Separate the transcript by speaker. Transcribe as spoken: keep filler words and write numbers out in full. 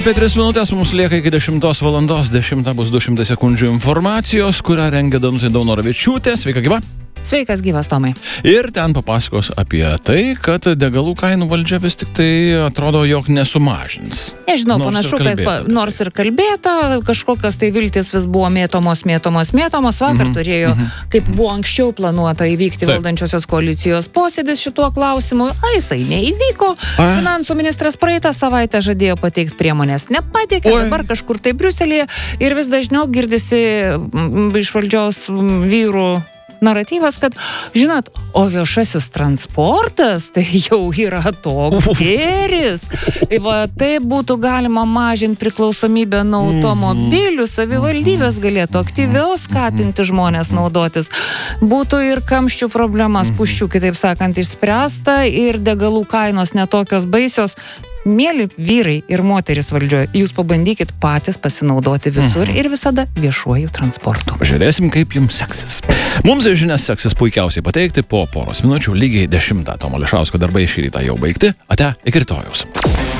Speaker 1: Apie tris minutės mums lieka iki dešimtos valandos, dešimta bus du šimtai sekundžių informacijos, kurią rengia Danutė Daunoravičiūtė. Sveika, gyva.
Speaker 2: Sveikas, gyvas, Tomai.
Speaker 1: Ir ten papasakos apie tai, kad degalų kainų valdžia vis tik tai atrodo, jog nesumažins.
Speaker 2: Nežinau,
Speaker 1: Nors
Speaker 2: panašu,
Speaker 1: ir
Speaker 2: kad pa,
Speaker 1: kalbėta.
Speaker 2: nors ir kalbėta, kažkokios tai viltis vis buvo mėtomos, mėtomos, mėtomos. Vakar
Speaker 1: Mhm,
Speaker 2: turėjo,
Speaker 1: mhm.
Speaker 2: kaip buvo anksčiau planuota įvykti
Speaker 1: Taip.
Speaker 2: valdančiosios koalicijos posėdis šituo klausimu, a jisai neįvyko.
Speaker 1: A.
Speaker 2: Finansų ministras praeitą savaitę žadėjo pateikti priemonės, nepateikė,
Speaker 1: Oi.
Speaker 2: dabar kažkur tai Briuselėje ir vis dažniau girdisi mm, iš valdžios mm, vyrų naratyvas, kad, žinot, o viešasis transportas tai jau yra toks gėris. Va, tai būtų galima mažinti priklausomybę nuo automobilių, savivaldybės galėtų aktyviau skatinti žmonės naudotis. Būtų ir kamščių problemas, puščių, kitaip sakant, išspręsta ir degalų kainos netokios baisios. Mėly vyrai ir moteris valdžioje, jūs pabandykit patys pasinaudoti visur ir visada viešuoju transportu.
Speaker 1: Pažiūrėsim, kaip jums seksis. Mums žinias seksis puikiausiai pateikti po poros minučių, lygiai dešimtą. Tomo Lišausko darbai šį rytą jau baigti. Ate, iki rytojaus.